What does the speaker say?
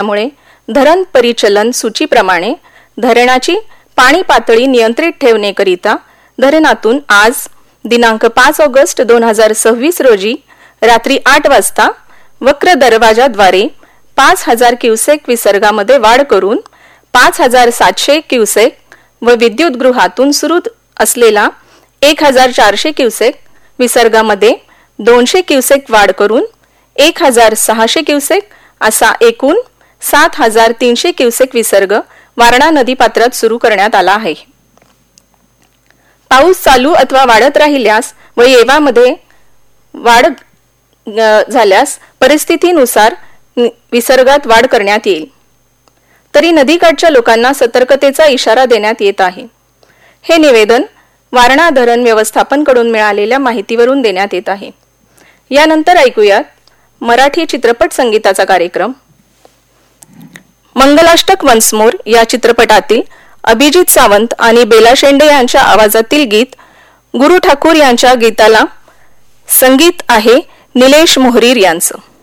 असल्यामुळे धरण परिचलन सूचीप्रमाणे धरणाची पाणी पातळी नियंत्रित ठेवण्याकरिता धरणातून आज दिनांक 5 ऑगस्ट 2026 रोजी रात्री 8 वाजता वक्र दरवाजाद्वारे 5000 क्युसेक विसर्गामध्ये वाढ करून 5700 क्युसेक व विद्युतगृहातून सुरू असलेला 1400 क्युसेक विसर्गामध्ये 200 क्युसेक वाढ करून 1600 क्युसेक असा एकूण 7300 क्युसेक विसर्ग वारणा नदीपात्रात सुरू करण्यात आला आहे. पाऊस चालू अथवा वाढत राहिल्यास व येवामध्ये वाढ झाल्यास परिस्थितीनुसार विसर्गात वाढ करण्यात येईल. तरी नदीकाठच्या लोकांना सतर्कतेचा इशारा देण्यात येत आहे. हे निवेदन वारणा धरण व्यवस्थापन कडून मिळालेल्या माहितीवरून देण्यात येत आहे. यानंतर ऐकूयात मराठी चित्रपट संगीताचा कार्यक्रम. मंगलाष्टक वन्स मोर या चित्रपटातील अभिजित सावंत आणि बेला शेंडे यांच्या आवाजातील गीत गुरु ठाकूर यांच्या गीताला संगीत आहे निलेश मोहरीर यांचं.